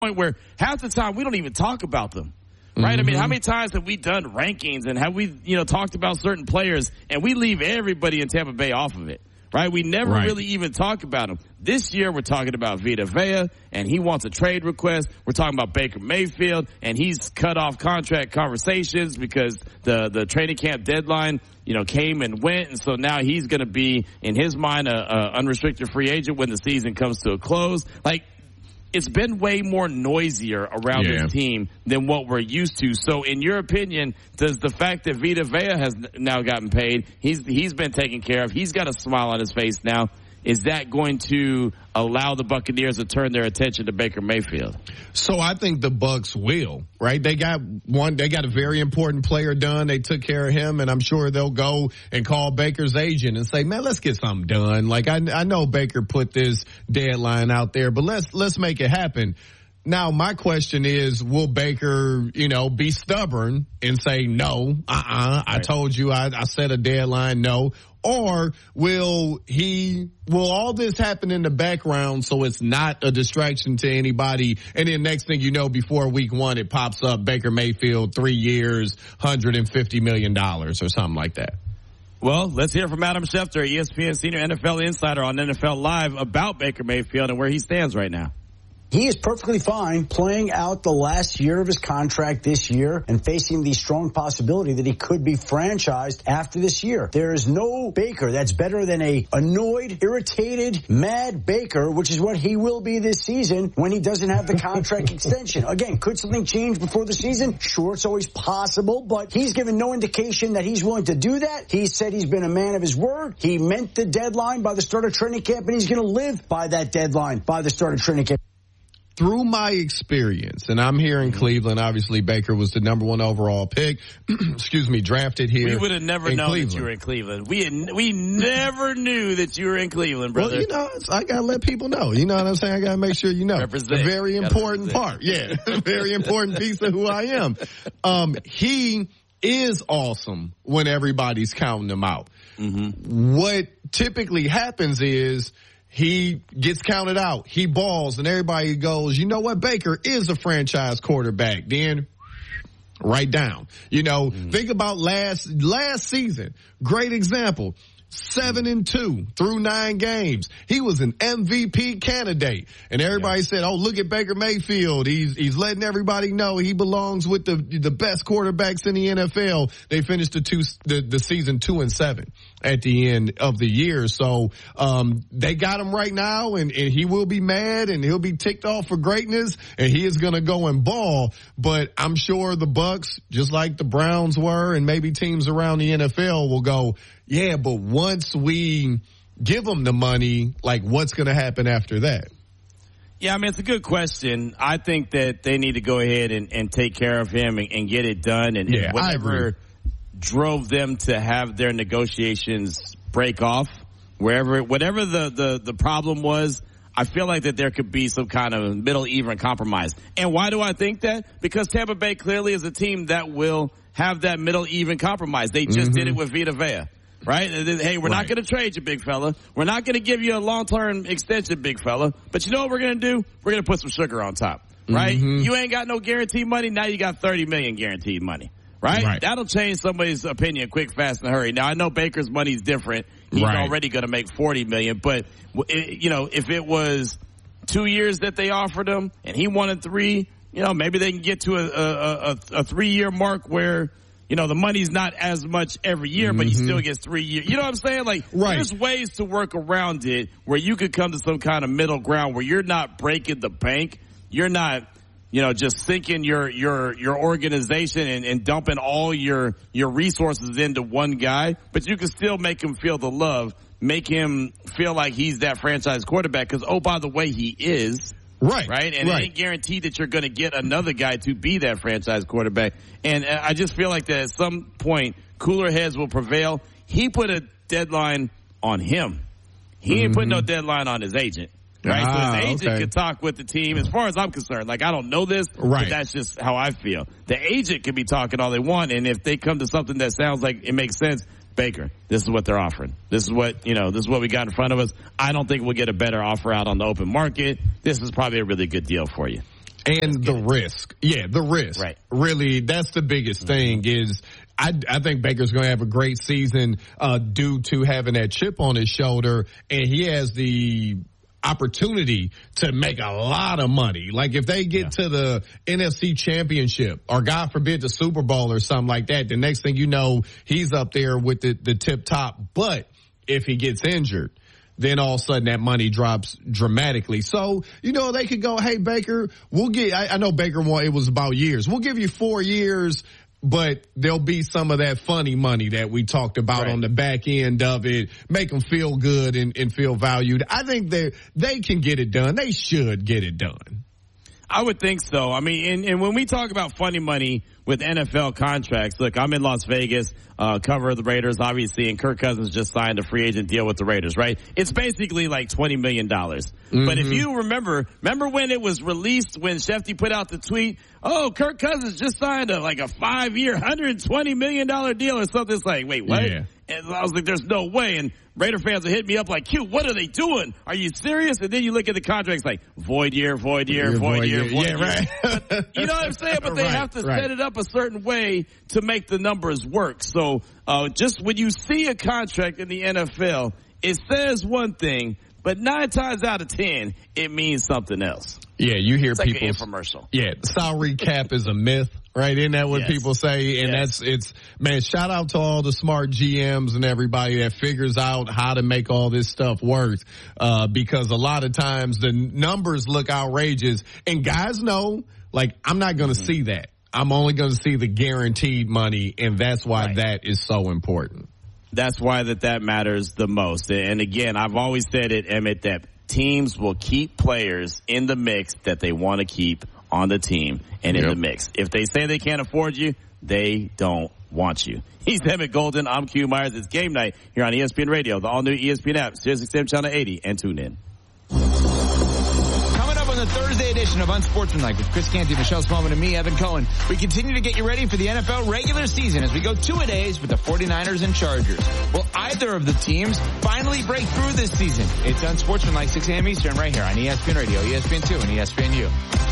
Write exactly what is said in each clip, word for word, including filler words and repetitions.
point where half the time we don't even talk about them. Right? Mm-hmm. I mean, how many times have we done rankings and have we, you know, talked about certain players and we leave everybody in Tampa Bay off of it? Right? We never right. really even talk about him. This year we're talking about Vita Vea and he wants a trade request. We're talking about Baker Mayfield and he's cut off contract conversations because the, the training camp deadline, you know, came and went. And so now he's going to be, in his mind, a, a unrestricted free agent when the season comes to a close. Like, it's been way more noisier around yeah. this team than what we're used to. So in your opinion, does the fact that Vita Vea has now gotten paid, he's he's been taken care of, he's got a smile on his face now, is that going to allow the Buccaneers to turn their attention to Baker Mayfield? So I think the Bucs will, right? They got one, they got a very important player done. They took care of him, and I'm sure they'll go and call Baker's agent and say, man, let's get something done. Like, I, I know Baker put this deadline out there, but let's, let's make it happen. Now, my question is, will Baker, you know, be stubborn and say, no, uh-uh, I told you I, I set a deadline, no. Or will he, will all this happen in the background so it's not a distraction to anybody? And then next thing you know, before week one, it pops up Baker Mayfield, three years, one hundred fifty million dollars or something like that. Well, let's hear from Adam Schefter, E S P N senior N F L insider on N F L Live, about Baker Mayfield and where he stands right now. He is perfectly fine playing out the last year of his contract this year and facing the strong possibility that he could be franchised after this year. There is no Baker that's better than a annoyed, irritated, mad Baker, which is what he will be this season when he doesn't have the contract extension. Again, could something change before the season? Sure, it's always possible, but he's given no indication that he's willing to do that. He said he's been a man of his word. He meant the deadline by the start of training camp, and he's going to live by that deadline by the start of training camp. Through my experience, and I'm here in Cleveland, obviously Baker was the number one overall pick, excuse me, drafted here. We would have never known Cleveland. that you were in Cleveland. We had, we never knew that you were in Cleveland, brother. Well, you know, I got to let people know. You know what I'm saying? I got to make sure you know. Represent. A very important part. Yeah, a very important piece of who I am. Um, he is awesome when everybody's counting him out. Mm-hmm. What typically happens is he gets counted out. He balls, and everybody goes, you know what? Baker is a franchise quarterback. Then right down. You know, mm. think about last last season. Great example. Seven and two through nine games. He was an M V P candidate. And everybody yeah. said, oh, look at Baker Mayfield. He's, he's letting everybody know he belongs with the, the best quarterbacks in the N F L. They finished the two, the, the season two and seven at the end of the year. So, um, they got him right now, and, and he will be mad and he'll be ticked off for greatness, and he is going to go and ball. But I'm sure the Bucs, just like the Browns were, and maybe teams around the N F L will go, yeah, but once we give them the money, like, what's going to happen after that? Yeah, I mean, it's a good question. I think that they need to go ahead and, and take care of him and, and get it done. And, yeah, and whatever drove them to have their negotiations break off, wherever, whatever the, the, the problem was, I feel like that there could be some kind of middle even compromise. And why do I think that? Because Tampa Bay clearly is a team that will have that middle even compromise. They just mm-hmm. did it with Vita Vea. Right? Hey, we're right. not going to trade you, big fella. We're not going to give you a long-term extension, big fella. But you know what we're going to do? We're going to put some sugar on top. Right? Mm-hmm. You ain't got no guaranteed money. Now you got thirty million guaranteed money. Right? right? That'll change somebody's opinion quick, fast, and hurry. Now, I know Baker's money's different. He's right. already going to make forty million dollars. But, you know, if it was two years that they offered him and he wanted three, you know, maybe they can get to a, a, a, a three-year mark where, you know, the money's not as much every year, mm-hmm. but he still gets three years. You know what I'm saying? Like, right. there's ways to work around it where you could come to some kind of middle ground where you're not breaking the bank. You're not, you know, just sinking your, your, your organization and, and dumping all your, your resources into one guy, but you can still make him feel the love, make him feel like he's that franchise quarterback. Cause, oh, by the way, he is. Right. Right. And right. it ain't guaranteed that you're going to get another guy to be that franchise quarterback. And I just feel like that at some point, cooler heads will prevail. He put a deadline on him. He mm-hmm. ain't putting no deadline on his agent. Right. Ah, so his agent okay. could talk with the team as far as I'm concerned. Like, I don't know this, right. but that's just how I feel. The agent can be talking all they want. And if they come to something that sounds like it makes sense, Baker, this is what they're offering. This is what, you know, this is what we got in front of us. I don't think we'll get a better offer out on the open market. This is probably a really good deal for you. And the risk. Yeah, the risk. Right. Really, that's the biggest thing is I, I think Baker's going to have a great season uh, due to having that chip on his shoulder, and he has the opportunity to make a lot of money. Like if they get yeah. to the N F C Championship or God forbid the Super Bowl or something like that, the next thing you know, he's up there with the, the tip top. But if he gets injured, then all of a sudden that money drops dramatically. So, you know, they could go, hey, Baker, we'll get, I, I know Baker, it was about years. We'll give you four years, but there'll be some of that funny money that we talked about right. on the back end of it, make them feel good and, and feel valued. I think they they can get it done. They should get it done. I would think so. I mean, and, and when we talk about funny money with N F L contracts, look, I'm in Las Vegas, uh, cover the Raiders, obviously, and Kirk Cousins just signed a free agent deal with the Raiders, right? It's basically like twenty million dollars. Mm-hmm. But if you remember, remember when it was released, when Shefty put out the tweet, oh, Kirk Cousins just signed a, like a five-year, one hundred twenty million dollars deal or something. It's like, wait, what? Yeah. And I was like, there's no way. And Raider fans would hit me up like, Q, what are they doing? Are you serious? And then you look at the contracts like, void year, void year, void, void year, year, void yeah, year. Right. But, you know what I'm saying? But they right, have to right. set it up a certain way to make the numbers work. So uh just when you see a contract in the N F L, it says one thing, but nine times out of ten, it means something else. Yeah, you hear it's people. Like an infomercial. Yeah, salary cap is a myth, right? Isn't that what yes. people say? And yes. that's, it's, man, shout out to all the smart G Ms and everybody that figures out how to make all this stuff work. Uh, because a lot of times the numbers look outrageous and guys know, like, I'm not going to mm-hmm. see that. I'm only going to see the guaranteed money, and that's why right. that is so important. That's why that that matters the most. And again, I've always said it, Emmett, that teams will keep players in the mix that they want to keep on the team and in yep. the mix. If they say they can't afford you, they don't want you. He's Emmett Golden. I'm Q Myers. It's game night here on E S P N Radio, the all-new E S P N app, Sirius X M Channel eighty, and tune in. The Thursday edition of Unsportsmanlike with Chris Canty, Michelle Smallman, and me, Evan Cohen. We continue to get you ready for the N F L regular season as we go two-a-days with the forty-niners and Chargers. Will either of the teams finally break through this season? It's Unsportsmanlike, six a.m. Eastern, right here on E S P N Radio, E S P N two, and E S P N U.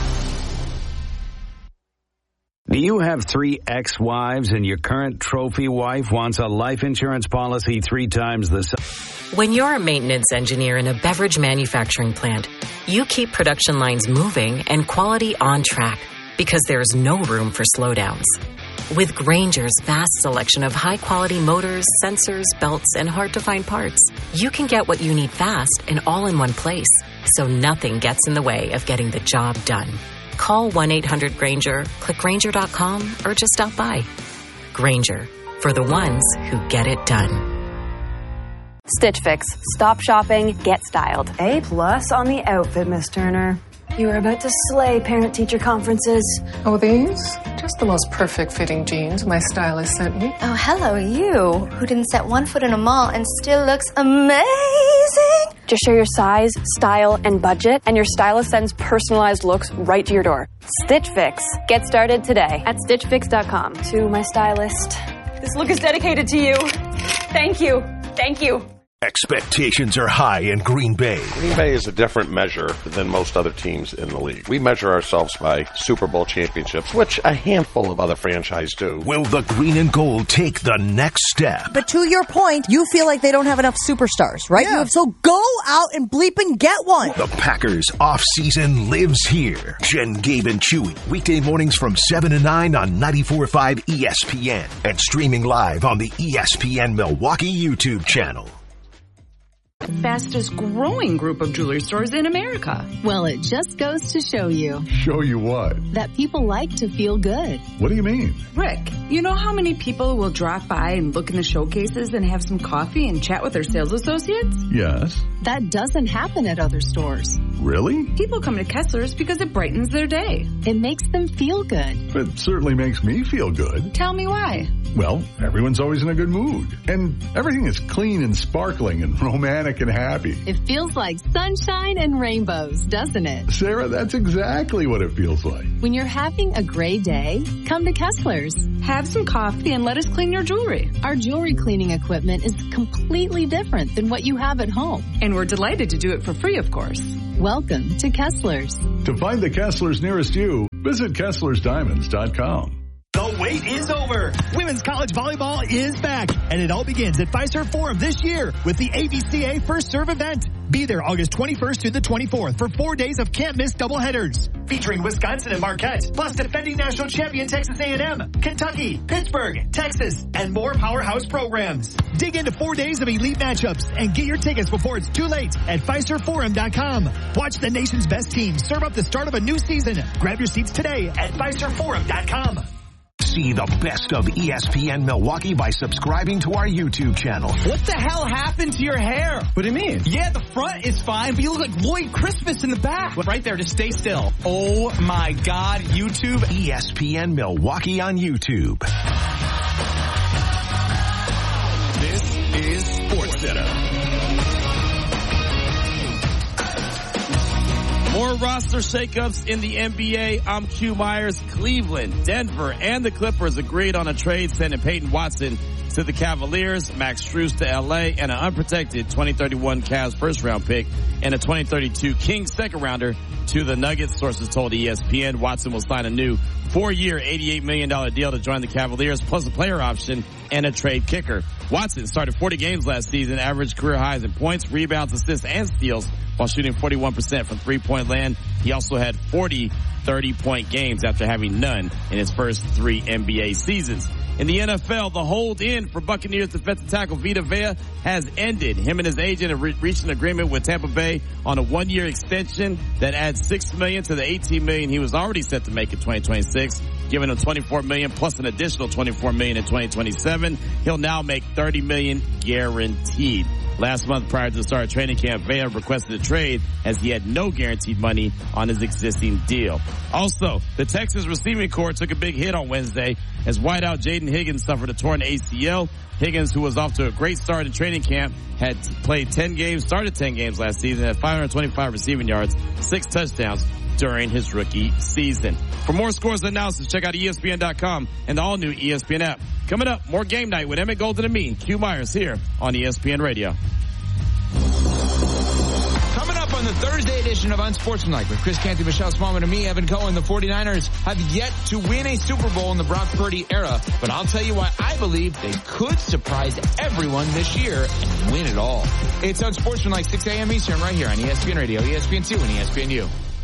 Do you have three ex-wives and your current trophy wife wants a life insurance policy three times the size? When you're a maintenance engineer in a beverage manufacturing plant, you keep production lines moving and quality on track because there's no room for slowdowns. With Grainger's vast selection of high-quality motors, sensors, belts, and hard-to-find parts, you can get what you need fast and all in one place, so nothing gets in the way of getting the job done. Call one eight hundred Grainger, click Grainger dot com, or just stop by. Grainger, for the ones who get it done. Stitch Fix. Stop shopping, get styled. A plus on the outfit, Miss Turner. You were about to slay parent-teacher conferences. Oh, these? Just the most perfect fitting jeans my stylist sent me. Oh, hello, you, who didn't set one foot in a mall and still looks amazing. Just share your size, style, and budget, and your stylist sends personalized looks right to your door. Stitch Fix. Get started today at stitch fix dot com. To my stylist, this look is dedicated to you. Thank you. Thank you. Expectations are high in Green Bay. Green Bay is a different measure than most other teams in the league. We measure ourselves by Super Bowl championships, which a handful of other franchises do. Will the green and gold take the next step? But to your point, you feel like they don't have enough superstars, right? Yeah. You, so go out and bleep and get one. The Packers off-season lives here. Jen, Gabe, and Chewy. Weekday mornings from seven to nine on ninety-four point five E S P N. And streaming live on the E S P N Milwaukee YouTube channel. Fastest growing group of jewelry stores in America. Well, it just goes to show you. Show you what? That people like to feel good. What do you mean? Rick, you know how many people will drop by and look in the showcases and have some coffee and chat with their sales associates? Yes. That doesn't happen at other stores. Really? People come to Kessler's because it brightens their day. It makes them feel good. It certainly makes me feel good. Tell me why. Well, everyone's always in a good mood. And everything is clean and sparkling and romantic and happy. It feels like sunshine and rainbows, doesn't it? Sarah, that's exactly what it feels like. When you're having a great day, come to Kessler's. Have some coffee and let us clean your jewelry. Our jewelry cleaning equipment is completely different than what you have at home. And we're delighted to do it for free, of course. Welcome to Kessler's. To find the Kesslers nearest you, visit Kesslers Diamonds dot com. The wait is over. Women's college volleyball is back, and it all begins at Fiserv Forum this year with the A B C A First Serve event. Be there August twenty-first to the twenty-fourth for four days of can't-miss doubleheaders, featuring Wisconsin and Marquette, plus defending national champion Texas A and M, Kentucky, Pittsburgh, Texas, and more powerhouse programs. Dig into four days of elite matchups and get your tickets before it's too late at Fiserv Forum dot com. Watch the nation's best teams serve up the start of a new season. Grab your seats today at Fiserv Forum dot com. See the best of E S P N Milwaukee by subscribing to our YouTube channel. What the hell happened to your hair? What do you mean? Yeah, the front is fine, but you look like Lloyd Christmas in the back. Right there, just stay still. Oh my God, YouTube. E S P N Milwaukee on YouTube. This is SportsCenter. More roster shakeups in the N B A. I'm Q Myers. Cleveland, Denver, and the Clippers agreed on a trade sending Peyton Watson to the Cavaliers, Max Strus to L A, and an unprotected twenty thirty-one Cavs first-round pick and a twenty thirty-two Kings second-rounder to the Nuggets. Sources told E S P N Watson will sign a new four-year, eighty-eight million dollars deal to join the Cavaliers, plus a player option and a trade kicker. Watson started forty games last season, averaged career highs in points, rebounds, assists, and steals while shooting forty-one percent from three-point land. He also had forty thirty-point games after having none in his first three N B A seasons. In the N F L, the hold in for Buccaneers defensive tackle Vita Vea has ended. Him and his agent have re- reached an agreement with Tampa Bay on a one-year extension that adds six million dollars to the eighteen million dollars he was already set to make in twenty twenty-six, giving him twenty-four million dollars plus an additional twenty-four million dollars in twenty twenty-seven. He'll now make thirty million dollars guaranteed. Last month, prior to the start of training camp, Vea requested a trade as he had no guaranteed money on his existing deal. Also, the Texas receiving corps took a big hit on Wednesday as wideout Jaden Higgins suffered a torn A C L. Higgins, who was off to a great start in training camp, had played ten games, started ten games last season, had five hundred twenty-five receiving yards, six touchdowns during his rookie season. For more scores and analysis, check out E S P N dot com and the all-new E S P N app. Coming up, more Game Night with Emmett Golden and me, Q Myers, here on E S P N Radio. Coming up on the Thursday edition of Unsportsmanlike with Chris Canty, Michelle Smallman, and me, Evan Cohen, the 49ers have yet to win a Super Bowl in the Brock Purdy era, but I'll tell you why I believe they could surprise everyone this year and win it all. It's Unsportsmanlike, six a.m. Eastern, right here on E S P N Radio, E S P N two, and E S P N U.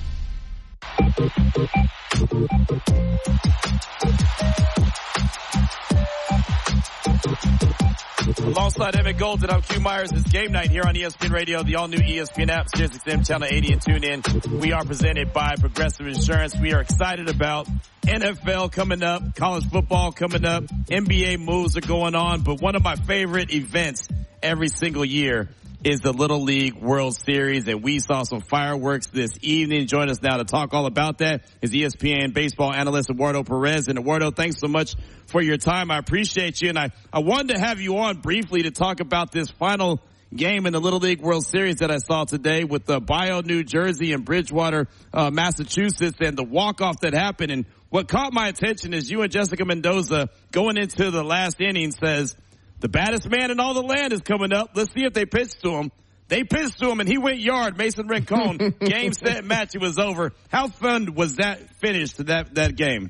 Alongside Emmett Golden, I'm Q Myers. It's Game Night here on E S P N Radio, the all-new E S P N app, Sirius X M Channel eighty, and tune in. We are presented by Progressive Insurance. We are excited about N F L coming up, college football coming up, N B A moves are going on, but one of my favorite events every single year is the Little League World Series, and we saw some fireworks this evening. Join us now to talk all about that is E S P N baseball analyst Eduardo Perez. And Eduardo, thanks so much for your time. I appreciate you, and I, I wanted to have you on briefly to talk about this final game in the Little League World Series that I saw today with the Bio, New Jersey and Bridgewater, uh, Massachusetts, and the walk-off that happened. And what caught my attention is you and Jessica Mendoza going into the last inning says, the baddest man in all the land is coming up. Let's see if they pitch to him. They pitched to him, and he went yard. Mason Rincon, game, set, match. It was over. How fun was that finish to that, that game?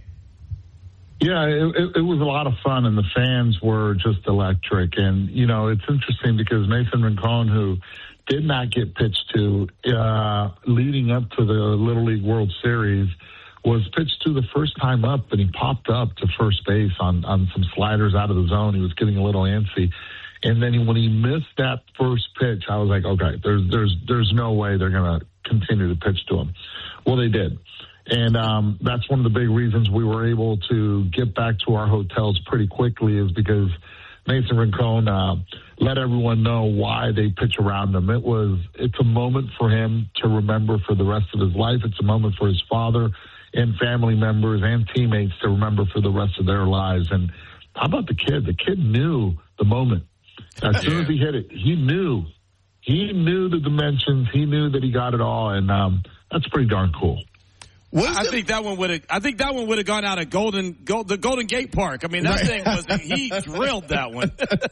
Yeah, it, it, it was a lot of fun, and the fans were just electric. And, you know, it's interesting because Mason Rincon, who did not get pitched to uh, leading up to the Little League World Series, was pitched to the first time up, and he popped up to first base on, on some sliders out of the zone. He was getting a little antsy. And then he, when he missed that first pitch, I was like, okay, there's there's there's no way they're going to continue to pitch to him. Well, they did. And um, that's one of the big reasons we were able to get back to our hotels pretty quickly is because Mason Rincon uh, let everyone know why they pitch around him. It was, it's a moment for him to remember for the rest of his life. It's a moment for his father and family members and teammates to remember for the rest of their lives. And how about the kid? The kid knew the moment. As soon as he hit it, he knew. He knew the dimensions. He knew that he got it all, and um, that's pretty darn cool. I the, think that one would have. I think that one would have gone out at Golden, Gold, the Golden Gate Park. I mean, that right. thing was he drilled that one.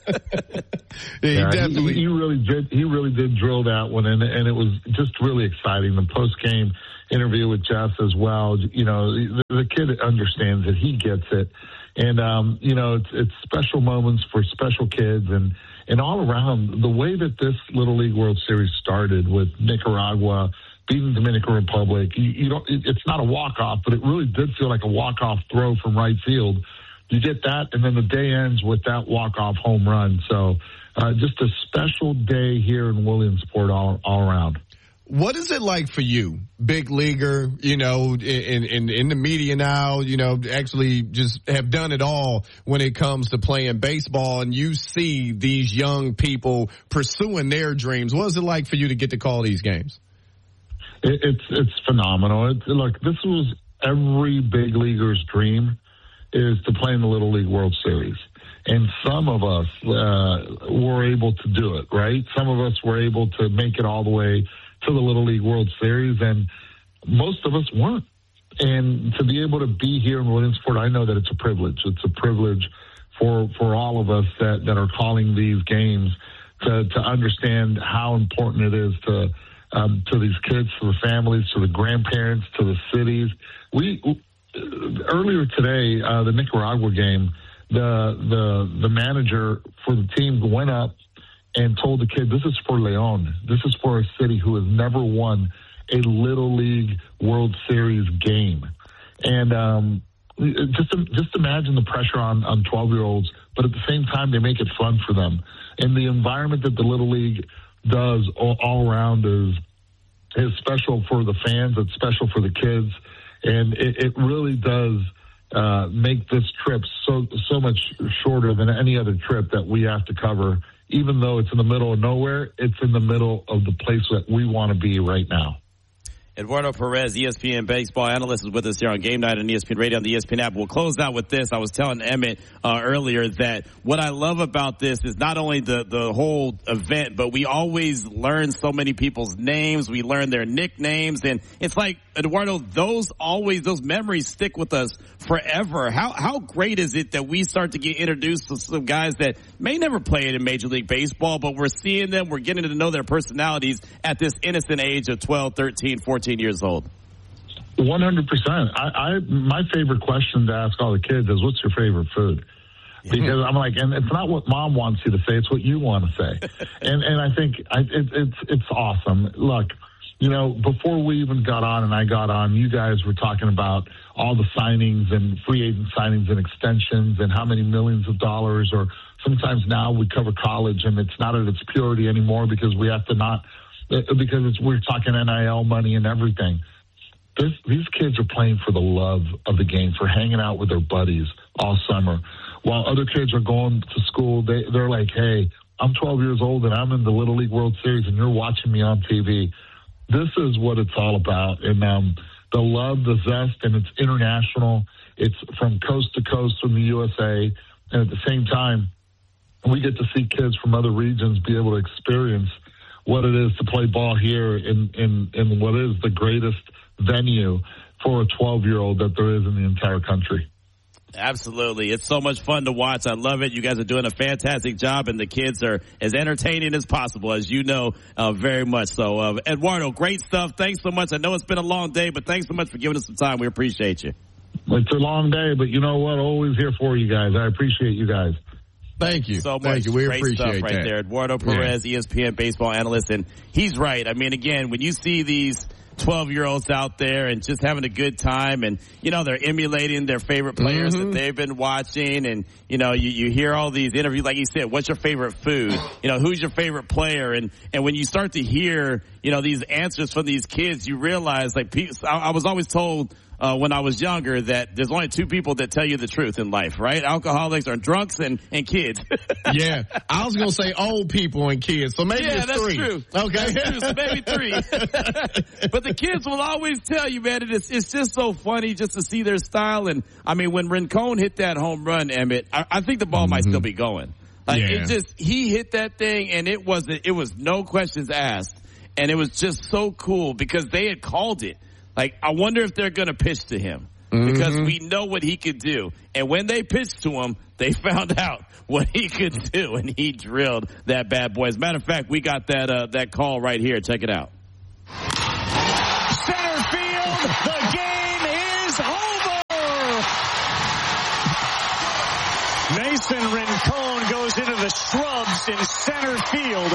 yeah, he, yeah, definitely. He, he really did. He really did drill that one, and and it was just really exciting. The post game interview with Jess as well. You know, the, the kid understands it. He gets it, and um, you know, it's, it's special moments for special kids, and and all around the way that this Little League World Series started with Nicaragua beating Dominican Republic. You, you don't. It, it's not a walk-off, but it really did feel like a walk-off throw from right field. You get that, and then the day ends with that walk-off home run. So uh, just a special day here in Williamsport all, all around. What is it like for you, big leaguer, you know, in, in, in the media now, you know, actually just have done it all when it comes to playing baseball, and you see these young people pursuing their dreams. What is it like for you to get to call these games? It, it's it's phenomenal. It, look, this was every big leaguer's dream, is to play in the Little League World Series. And some of us uh, were able to do it, right? Some of us were able to make it all the way to the Little League World Series, and most of us weren't. And to be able to be here in Williamsport, I know that it's a privilege. It's a privilege for for all of us that, that are calling these games to, to understand how important it is to um, to these kids, to the families, to the grandparents, to the cities. We earlier today, uh, the Nicaragua game, the the the manager for the team went up and told the kid, this is for León. This is for a city who has never won a Little League World Series game. And um, just just imagine the pressure on, on twelve-year-olds, but at the same time, they make it fun for them. And the environment that the Little League does all, all around is is special for the fans. It's special for the kids. And it, it really does uh, make this trip so so much shorter than any other trip that we have to cover. Even though it's in the middle of nowhere, it's in the middle of the place that we want to be right now. Eduardo Perez, E S P N baseball analyst, is with us here on Game Night on E S P N Radio on the E S P N app. We'll close out with this. I was telling Emmett uh, earlier that what I love about this is not only the, the whole event, but we always learn so many people's names. We learn their nicknames, and it's like, Eduardo, those always, those memories stick with us forever. How how great is it that we start to get introduced to some guys that may never play it in Major League Baseball, but we're seeing them, we're getting to know their personalities at this innocent age of twelve, thirteen, fourteen years old. one hundred percent. I, I my favorite question to ask all the kids is, what's your favorite food? Because I'm like, and it's not what mom wants you to say, it's what you want to say. and and I think I, it, it's it's awesome. Look, you know, before we even got on and I got on, you guys were talking about all the signings and free agent signings and extensions and how many millions of dollars, or sometimes now we cover college and it's not at its purity anymore because we have to not, because it's, we're talking N I L money and everything. This, these kids are playing for the love of the game, for hanging out with their buddies all summer. While other kids are going to school, they, they're like, hey, I'm twelve years old and I'm in the Little League World Series and you're watching me on T V. This is what it's all about. And um, the love, the zest, and it's international. It's from coast to coast from the U S A. And at the same time, we get to see kids from other regions be able to experience what it is to play ball here in, in, in what is the greatest venue for a twelve-year-old that there is in the entire country. Absolutely. It's so much fun to watch. I love it. You guys are doing a fantastic job, and the kids are as entertaining as possible, as you know, uh, very much so. Uh, Eduardo, great stuff. Thanks so much. I know it's been a long day, but thanks so much for giving us some time. We appreciate you. It's a long day, but you know what? Always here for you guys. I appreciate you guys. Thank you. So much Thank you. We great appreciate stuff right that. there. Eduardo Perez, yeah. E S P N baseball analyst, and he's right. I mean, again, when you see these twelve-year-olds out there and just having a good time, and, you know, they're emulating their favorite players mm-hmm. that they've been watching, and, you know, you, you hear all these interviews, like you said, what's your favorite food? You know, who's your favorite player? And, and when you start to hear, you know, these answers from these kids, you realize, like, I, I was always told Uh, when I was younger that there's only two people that tell you the truth in life, right? Alcoholics are drunks and, and kids. Yeah. I was going to say old people and kids, so maybe yeah, it's three. Yeah, that's true. Okay. That's true, so maybe three. But the kids will always tell you, man, it's, it's just so funny just to see their style. And, I mean, when Rincon hit that home run, Emmett, I, I think the ball mm-hmm. might still be going. Like, yeah. it just, he hit that thing, and it wasn't, it was no questions asked. And it was just so cool because they had called it. Like, I wonder if they're going to pitch to him. Because mm-hmm. we know what he could do. And when they pitched to him, they found out what he could do, and he drilled that bad boy. As a matter of fact, we got that uh, that call right here. Check it out. Center field, the game is over! Mason Rincon goes into the shrubs in center field,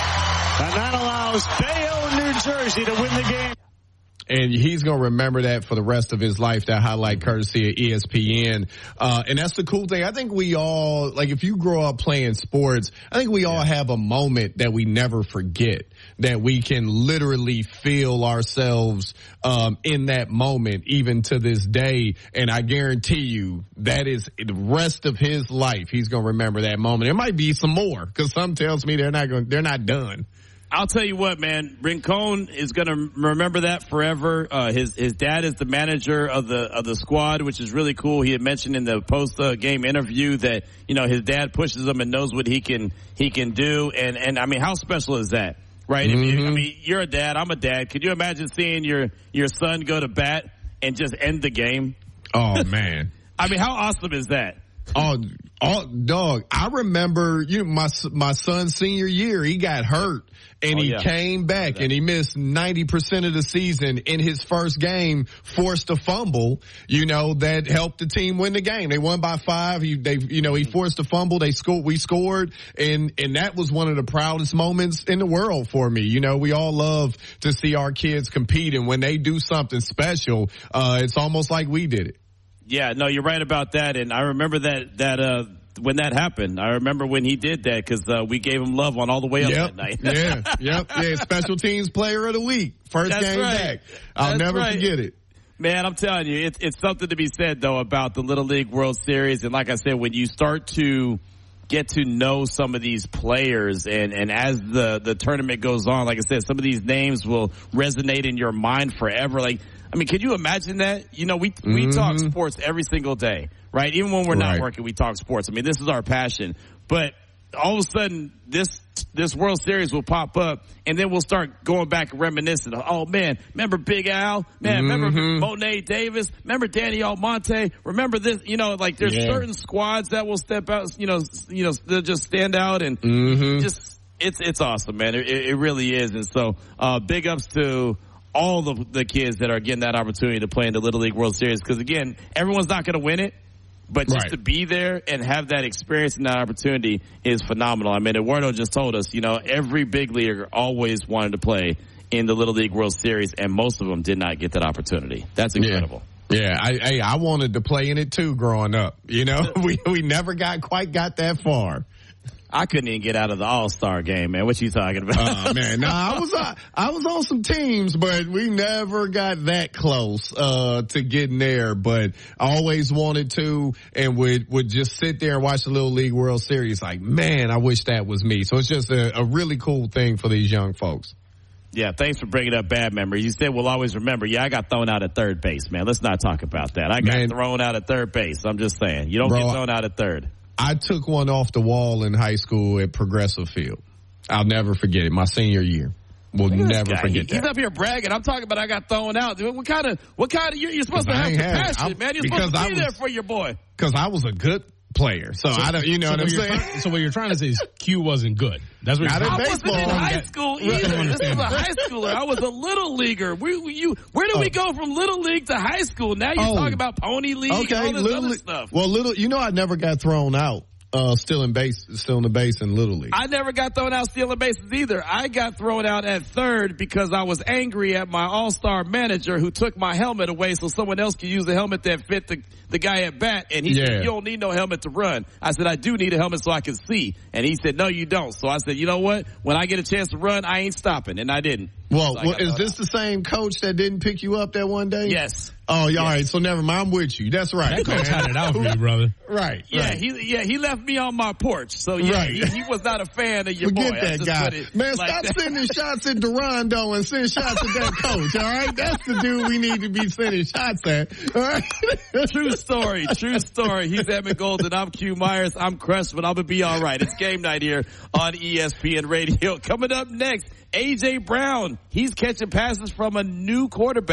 and that allows Bayonne, New Jersey to win the game. And he's going to remember that for the rest of his life, that highlight courtesy of E S P N. Uh, and that's the cool thing. I think we all, like if you grow up playing sports, I think we all have a moment that we never forget, that we can literally feel ourselves um, in that moment, even to this day. And I guarantee you that is the rest of his life. He's going to remember that moment. It might be some more, because some tells me they're not going, they're not done. I'll tell you what, man. Rincon is going to remember that forever. Uh, his his dad is the manager of the of the squad, which is really cool. He had mentioned in the post uh, game interview that you know his dad pushes him and knows what he can he can do. And and I mean, how special is that, right? Mm-hmm. If you, I mean, you're a dad. I'm a dad. Could you imagine seeing your your son go to bat and just end the game? Oh man! I mean, how awesome is that? Oh, oh, dog! I remember you. Know, my my son's senior year, he got hurt, and oh, he yeah. came back, and he missed ninety percent of the season. In his first game, forced a fumble. You know that helped the team win the game. They won by five. He, they, you know, he forced a fumble. They scored. We scored, and and that was one of the proudest moments in the world for me. You know, we all love to see our kids compete, and when they do something special, uh, it's almost like we did it. Yeah, no, you're right about that. And I remember that, that, uh, when that happened. I remember when he did that because, uh, we gave him love on all the way up yep. that night. yeah, yep, yeah, special teams player of the week. First That's game right. back. I'll That's never right. forget it. Man, I'm telling you, it's, it's something to be said though about the Little League World Series. And like I said, when you start to get to know some of these players and, and as the, the tournament goes on, like I said, some of these names will resonate in your mind forever. Like, I mean, can you imagine that? You know, we we mm-hmm. talk sports every single day, right? Even when we're right. not working, we talk sports. I mean, this is our passion. But all of a sudden, this this World Series will pop up, and then we'll start going back and reminiscing. Oh, man, remember Big Al? Man, mm-hmm. remember Monet Davis? Remember Danny Almonte? Remember this? You know, like there's yeah. certain squads that will step out, you know, you know, they'll just stand out and mm-hmm. just, it's it's awesome, man. It, it really is. And so, uh, big ups to all the, the kids that are getting that opportunity to play in the Little League World Series. Because, again, everyone's not going to win it, but just right. to be there and have that experience and that opportunity is phenomenal. I mean, Eduardo just told us, you know, every big leaguer always wanted to play in the Little League World Series, and most of them did not get that opportunity. That's incredible. Yeah. Yeah, I, I I wanted to play in it too growing up. You know, we we never got quite got that far. I couldn't even get out of the All-Star game, man. What you talking about? Oh, uh, man. No, I was, uh, I was on some teams, but we never got that close, uh, to getting there. But I always wanted to and would, would just sit there and watch the Little League World Series. Like, man, I wish that was me. So it's just a, a really cool thing for these young folks. Yeah, thanks for bringing up bad memories. You said we'll always remember. Yeah, I got thrown out at third base, man. Let's not talk about that. I got man, thrown out at third base. I'm just saying. You don't bro, get thrown out at third. I took one off the wall in high school at Progressive Field. I'll never forget it. My senior year. We'll never forget he, that. He's up here bragging. I'm talking about I got thrown out. What kind of, what kind of, you're, you're supposed to have compassion, man. You're supposed to be was, there for your boy. Because I was a good player. So, so I don't, you know so what I'm saying? Trying, so what you're trying to say is Q wasn't good. That's what Not you're in I wasn't in high school either. This is a high schooler. I was a little leaguer. We, we, you, where do oh. we go from little league to high school? Now you're oh. talking about pony league okay, and all this little, other stuff. Well, little, you know, I never got thrown out. Uh, still in base, still in the base in Little League. I never got thrown out stealing bases either. I got thrown out at third because I was angry at my all-star manager who took my helmet away so someone else could use the helmet that fit the, the guy at bat. And he yeah. said, you don't need no helmet to run. I said, I do need a helmet so I can see. And he said, no, you don't. So I said, you know what? When I get a chance to run, I ain't stopping. And I didn't. Well, so I well is this out. the same coach that didn't pick you up that one day? Yes. Oh, yeah, yes. all right. So never mind. I'm with you. That's right. That coach had it out for you, brother. Right. Yeah, right. he yeah he left me on my porch. So yeah, right. he, he was not a fan of your Forget boy. that guy. Man, like stop that. sending shots at Durando and send shots at that coach. All right, that's the dude we need to be sending shots at. All right. True story. True story. He's Edmund Golden. I'm Q Myers. I'm Crest, but I'm gonna be all right. It's game night here on E S P N Radio. Coming up next, A J Brown. He's catching passes from a new quarterback.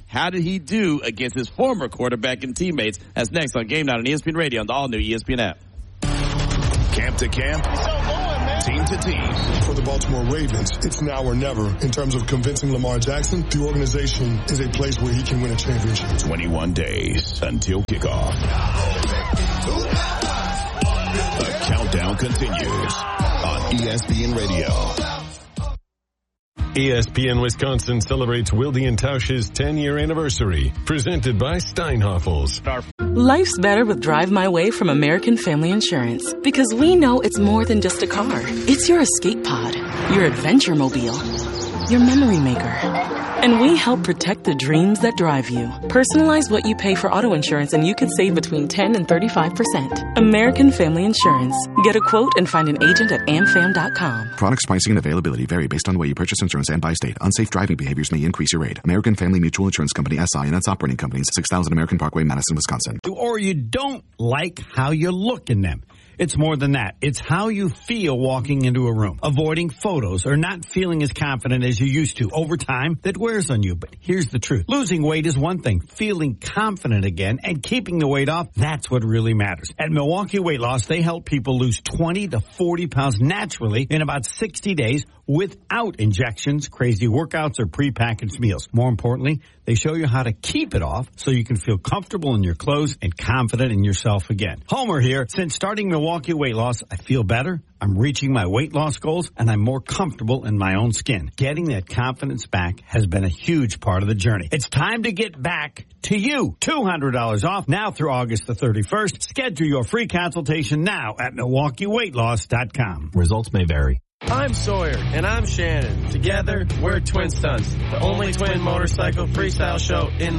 how did he do against his former quarterback and teammates? That's next on Game Night on E S P N Radio on the all-new E S P N app. Camp to camp, team to team. For the Baltimore Ravens, it's now or never. In terms of convincing Lamar Jackson, the organization is a place where he can win a championship. twenty-one days until kickoff. The countdown continues on E S P N Radio. E S P N Wisconsin celebrates Wilde and Tausch's ten-year anniversary, presented by Steinhoffels. Life's better with Drive My Way from American Family Insurance, because we know it's more than just a car. It's your escape pod, your adventure mobile, your memory maker. And we help protect the dreams that drive you. Personalize what you pay for auto insurance and you could save between ten and thirty-five percent. American Family Insurance. Get a quote and find an agent at am fam dot com. Products, pricing, and availability vary based on the way you purchase insurance and by state. Unsafe driving behaviors may increase your rate. American Family Mutual Insurance Company, S I and its operating companies, six thousand American Parkway, Madison, Wisconsin. Or you don't like how you look in them. It's more than that. It's how you feel walking into a room. Avoiding photos or not feeling as confident as you used to. Over time, that wears on you. But here's the truth. Losing weight is one thing. Feeling confident again and keeping the weight off, that's what really matters. At Milwaukee Weight Loss, they help people lose twenty to forty pounds naturally in about sixty days without injections, crazy workouts, or prepackaged meals. More importantly, they show you how to keep it off so you can feel comfortable in your clothes and confident in yourself again. Homer here. Since starting Milwaukee Weight Loss, I feel better. I'm reaching my weight loss goals, and I'm more comfortable in my own skin. Getting that confidence back has been a huge part of the journey. It's time to get back to you. two hundred dollars off now through August the thirty-first. Schedule your free consultation now at milwaukee weight loss dot com. Results may vary. I'm Sawyer, and I'm Shannon. Together, we're Twin Stunts, the only twin motorcycle freestyle show in the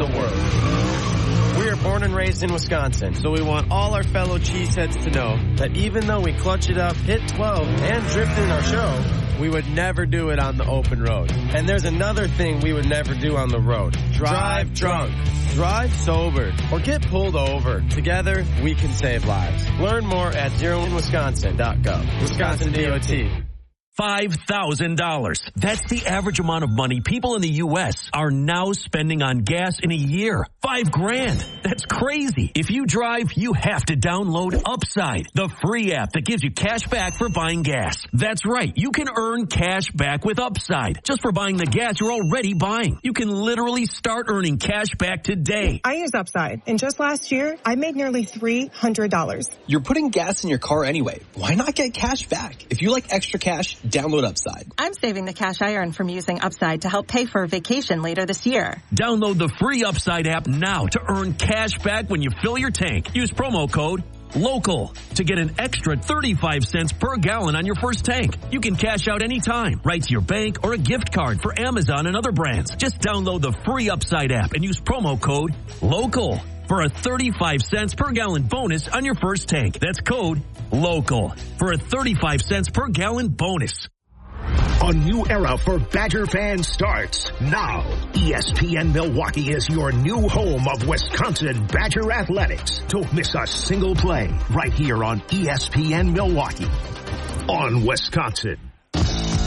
world. We are born and raised in Wisconsin, so we want all our fellow cheeseheads to know that even though we clutch it up, hit twelve, and drift in our show, we would never do it on the open road. And there's another thing we would never do on the road. Drive drunk. Drive sober. Or get pulled over. Together, we can save lives. Learn more at zero in wisconsin dot gov. Wisconsin D O T. five thousand dollars. That's the average amount of money people in the U S are now spending on gas in a year. Five grand. That's crazy. If you drive, you have to download Upside, the free app that gives you cash back for buying gas. That's right. You can earn cash back with Upside just for buying the gas you're already buying. You can literally start earning cash back today. I use Upside, and just last year, I made nearly three hundred dollars. You're putting gas in your car anyway. Why not get cash back? If you like extra cash, download Upside. I'm saving the cash I earn from using Upside to help pay for a vacation later this year. Download the free Upside app now to earn cash back when you fill your tank. Use promo code LOCAL to get an extra thirty-five cents per gallon on your first tank. You can cash out anytime, right to your bank or a gift card for Amazon and other brands. Just download the free Upside app and use promo code LOCAL for a thirty-five cents per gallon bonus on your first tank. That's code LOCAL for a thirty-five cents per gallon bonus. A new era for Badger fans starts now. E S P N Milwaukee is your new home of Wisconsin Badger athletics. Don't miss a single play right here on E S P N Milwaukee on Wisconsin.